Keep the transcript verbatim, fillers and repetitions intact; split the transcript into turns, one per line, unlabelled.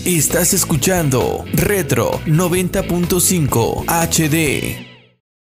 Estás escuchando Retro noventa punto cinco H D.